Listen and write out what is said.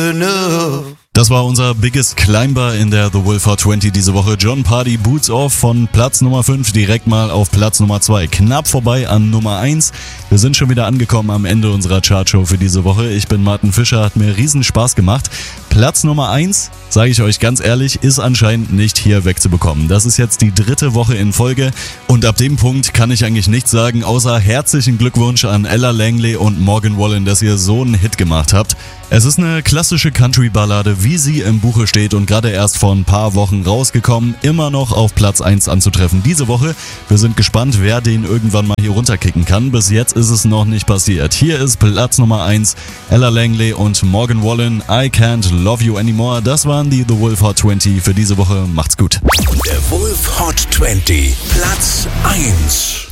Das war unser Biggest Climber in der The Wolf Hot 20 diese Woche. Jon Pardi, Boots Off von Platz Nummer 5 direkt mal auf Platz Nummer 2. Knapp vorbei an Nummer 1. Wir sind schon wieder angekommen am Ende unserer Chartshow für diese Woche. Ich bin Martin Fischer, hat mir riesen Spaß gemacht. Platz Nummer 1, sage ich euch ganz ehrlich, ist anscheinend nicht hier wegzubekommen. Das ist jetzt die 3. Woche in Folge und ab dem Punkt kann ich eigentlich nichts sagen, außer herzlichen Glückwunsch an Ella Langley und Morgan Wallen, dass ihr so einen Hit gemacht habt. Es ist eine klassische Country-Ballade, wie sie im Buche steht und gerade erst vor ein paar Wochen rausgekommen, immer noch auf Platz 1 anzutreffen diese Woche. Wir sind gespannt, wer den irgendwann mal hier runterkicken kann. Bis jetzt ist es noch nicht passiert. Hier ist Platz Nummer 1, Ella Langley und Morgan Wallen, I Can't Love You Anymore. Das waren die The Wolf Hot 20 für diese Woche. Macht's gut. Der Wolf Hot 20, Platz 1.